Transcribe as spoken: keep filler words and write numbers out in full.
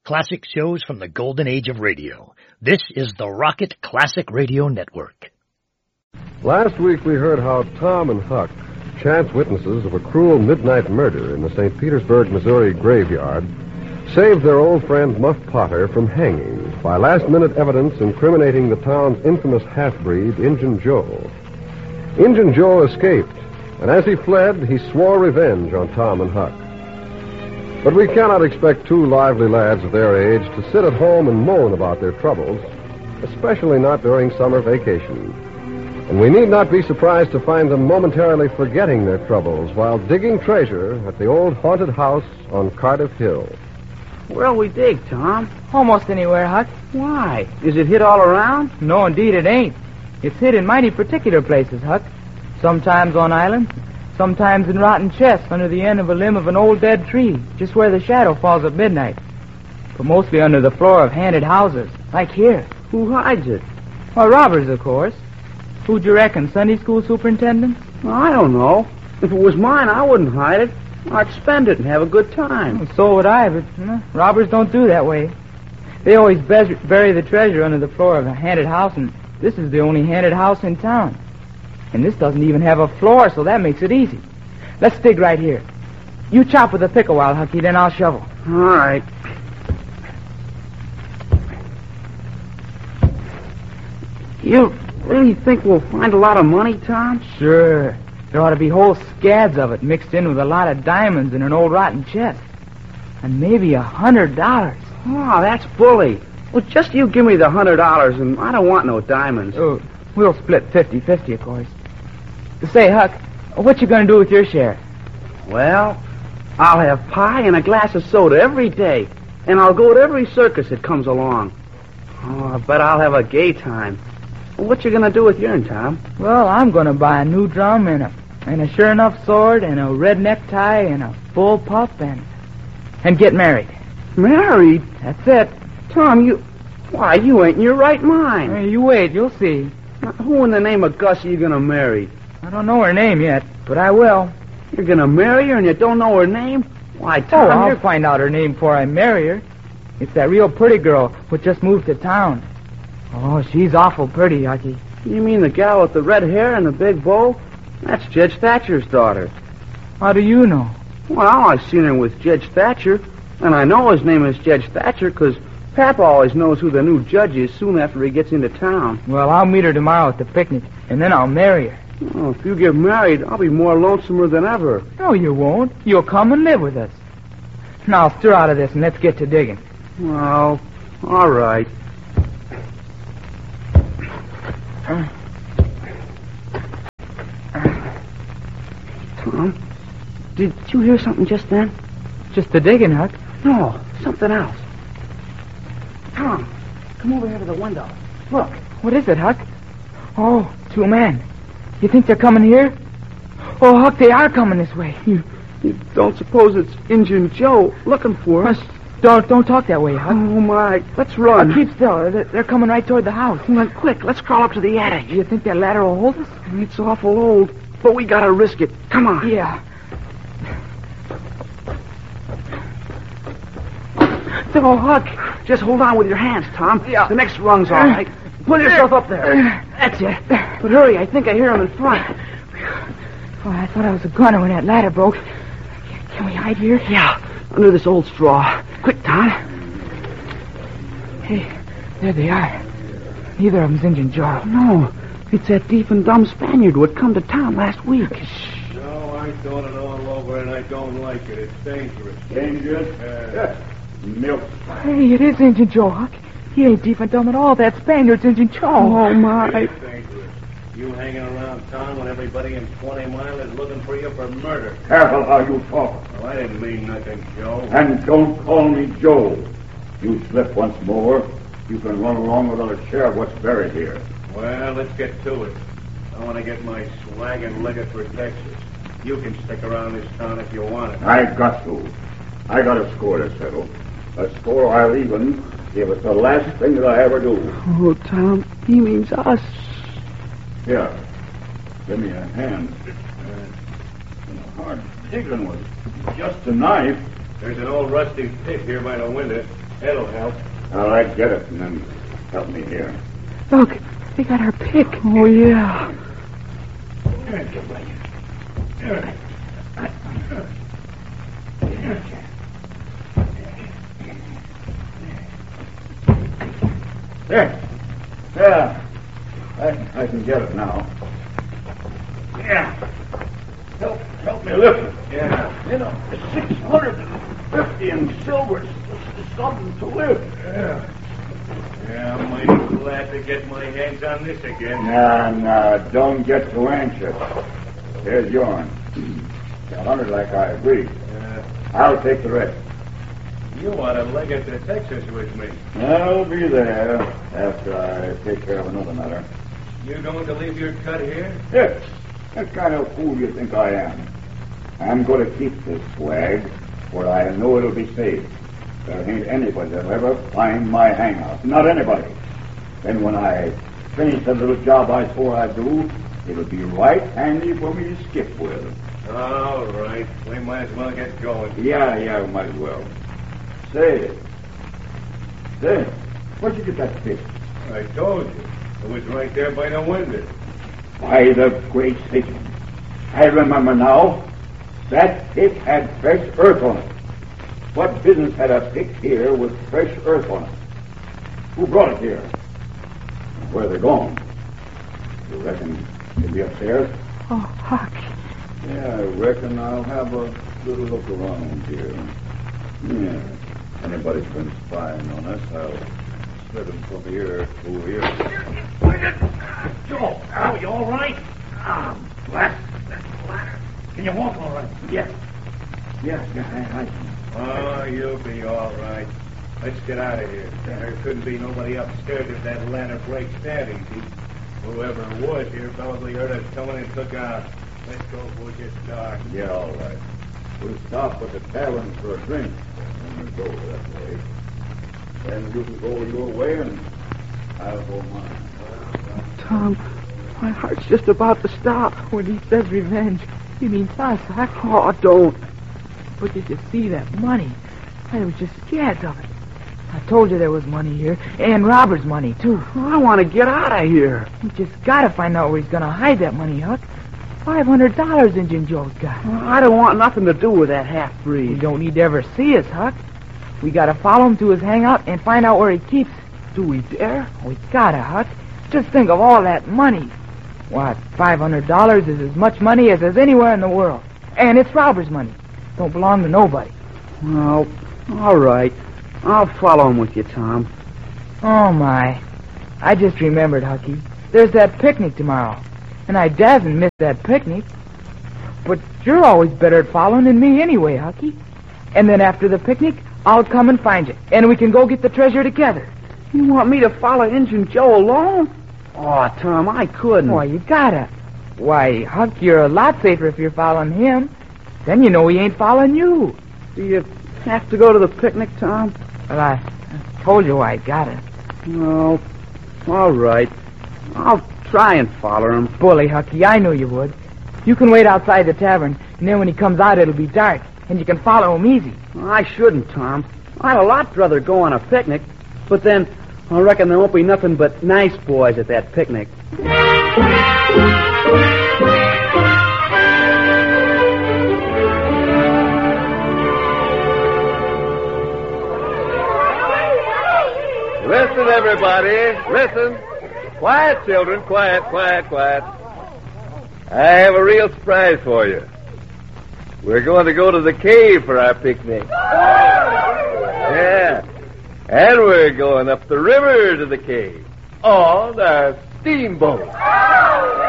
Classic shows from the golden age of radio. This is the Rocket Classic Radio Network. Last week we heard how Tom and Huck, chance witnesses of a cruel midnight murder in the Saint Petersburg, Missouri graveyard, saved their old friend Muff Potter from hanging by last-minute evidence incriminating the town's infamous half-breed, Injun Joe. Injun Joe escaped, and as he fled, he swore revenge on Tom and Huck. But we cannot expect two lively lads of their age to sit at home and moan about their troubles, especially not during summer vacation. And we need not be surprised to find them momentarily forgetting their troubles while digging treasure at the old haunted house on Cardiff Hill. Where'll we dig, Tom? Almost anywhere, Huck. Why? Is it hid all around? No, indeed it ain't. It's hid in mighty particular places, Huck. Sometimes on islands, sometimes in rotten chests under the end of a limb of an old dead tree, just where the shadow falls at midnight. But mostly under the floor of haunted houses, like here. Who hides it? Well, robbers, of course. Who'd you reckon, Sunday school superintendent? Well, I don't know. If it was mine, I wouldn't hide it. I'd spend it and have a good time. Well, so would I, but you know, robbers don't do that way. They always be- bury the treasure under the floor of a haunted house, and this is the only haunted house in town. And this doesn't even have a floor, so that makes it easy. Let's dig right here. You chop with a pick a while, Hucky, then I'll shovel. All right. You really think we'll find a lot of money, Tom? Sure. There ought to be whole scads of it mixed in with a lot of diamonds in an old rotten chest. And maybe a hundred dollars. Oh, that's bully. Well, just you give me the hundred dollars, and I don't want no diamonds. Oh, we'll split fifty-fifty, of course. Say, Huck, what you gonna do with your share? Well, I'll have pie and a glass of soda every day, and I'll go to every circus that comes along. Oh, I bet I'll have a gay time. Well, what you gonna do with yourn, Tom? Well, I'm gonna buy a new drum and a and a sure enough sword and a red necktie and a full puff and and get married. Married? That's it. Tom, you... Why, you ain't in your right mind. Hey, you wait, you'll see. Now, who in the name of Gus are you gonna marry? I don't know her name yet, but I will. You're gonna marry her and you don't know her name? Why, Tom, Oh, I'll you're... find out her name before I marry her. It's that real pretty girl who just moved to town. Oh, she's awful pretty, Hucky. You mean the gal with the red hair and the big bow? That's Judge Thatcher's daughter. How do you know? Well, I seen her with Judge Thatcher, and I know his name is Judge Thatcher because Papa always knows who the new judge is soon after he gets into town. Well, I'll meet her tomorrow at the picnic, and then I'll marry her. Oh, if you get married, I'll be more lonesomer than ever. No, you won't. You'll come and live with us. Now, stir out of this and let's get to digging. Well, all right. Tom, did you hear something just then? Just the digging, Huck. No, something else. Tom, come over here to the window. Look. What is it, Huck? Oh, two men. You think they're coming here? Oh, Huck, they are coming this way. You, you don't suppose it's Injun Joe looking for us? Don't don't talk that way, Huck. Oh, my. Let's run. Uh, keep still. They're, they're coming right toward the house. Well, quick, let's crawl up to the attic. Do you think that ladder will hold us? It's awful old, but we gotta risk it. Come on. Yeah. Oh, Huck. Just hold on with your hands, Tom. Yeah. The next rung's all right. Pull yourself up there. That's it. But hurry, I think I hear him in front. Oh, I thought I was a gunner when that ladder broke. Can we hide here? Yeah, under this old straw. Quick, Tom. Hey, there they are. Neither of them's Injun Joe. No, it's that deaf and dumb Spaniard who had come to town last week. No, I thought it all over, and I don't like it. It's dangerous. Dangerous? Uh, milk. Hey, it is Injun Joe, Huck. He ain't deaf and dumb at all. That Spaniard's Injun Joe. Oh, my. It's dangerous. You hanging around town when everybody in twenty mile is looking for you for murder. Careful how you talk. Well, I didn't mean nothing, Joe. And don't call me Joe. You slip once more, you can run along with our share of what's buried here. Well, let's get to it. I want to get my swag and liquor for Texas. You can stick around this town if you want it. I got to. I got a score to settle. A score I'll even if it's the last thing that I ever do. Oh, Tom, he means us. Here, give me a hand. Uh, hard digging was just a knife. There's an old rusty pick here by the window. It'll help. All right, get it, and then help me here. Look, they got our pick. Oh, yeah. There. Yeah. I, I can get it now. Yeah. Help, help me lift it. Yeah. You know, six hundred fifty in silver is something to lift. Yeah. Yeah, I'm mighty glad to get my hands on this again. Nah, nah, don't get too anxious. Here's yours. A hundred like I agreed. Yeah. I'll take the rest. You ought to leg it to Texas with me. I'll be there after I take care of another matter. You going to leave your cut here? Yes. What kind of fool you think I am? I'm going to keep this swag where I know it'll be safe. There ain't anybody that'll ever find my hangout. Not anybody. Then when I finish the little job I swore I'd do, it'll be right handy for me to skip with. All right. We might as well get going. Yeah, yeah, we might as well. Say, say, where'd you get that fish? I told you. It was right there by the window. By the great Satan. I remember now. That pit had fresh earth on it. What business had a pit here with fresh earth on it? Who brought it here? Where are they gone? You reckon they'll be upstairs? Oh, Huck. Yeah, I reckon I'll have a little look around here. Yeah. Anybody's been spying on us, I'll slip them from here to here. Joe, are you all right? Ah, blast that ladder. Can you walk all right? Yes. Yes, yes, I, I Oh, you'll be all right. Let's get out of here. There couldn't be nobody upstairs if that ladder breaks that easy. Whoever was here probably heard us coming and took out. Let's go before it gets dark. Yeah, all right. We'll stop at the tavern for a drink, and we'll go that way. Then you can go your way, and I'll go mine. Tom, my heart's just about to stop. When he says revenge, he means us, Huck. Oh, don't. But did you see that money? I was just scared of it. I told you there was money here, and Robert's money, too. I want to get out of here. We just gotta find out where he's gonna hide that money, Huck. Five hundred dollars Injun Joe's got. I don't want nothing to do with that We half-breed. don't need to ever see us, Huck. We gotta follow him to his hangout and find out where he keeps it. Do we dare? We gotta, Huck. Just think of all that money. What, five hundred dollars is as much money as there's anywhere in the world. And it's Robert's money. Don't belong to nobody. Well, all right. I'll follow him with you, Tom. Oh, my. I just remembered, Hucky. There's that picnic tomorrow. And I dassn't miss that picnic. But you're always better at following than me anyway, Hucky. And then after the picnic, I'll come and find you. And we can go get the treasure together. You want me to follow Injun Joe alone? Oh, Tom, I couldn't. Why, you gotta. Why, Huck, you're a lot safer if you're following him. Then you know he ain't following you. Do you have to go to the picnic, Tom? Well, I, I told you why I got it. No. All right. I'll try and follow him. Bully, Hucky, I knew you would. You can wait outside the tavern, and then when he comes out, it'll be dark, and you can follow him easy. I shouldn't, Tom. I'd a lot rather go on a picnic. But then, I reckon there won't be nothing but nice boys at that picnic. Listen, everybody. Listen. Quiet, children. Quiet, quiet, quiet. I have a real surprise for you. We're going to go to the cave for our picnic. Yeah. And we're going up the river to the cave on our steamboat.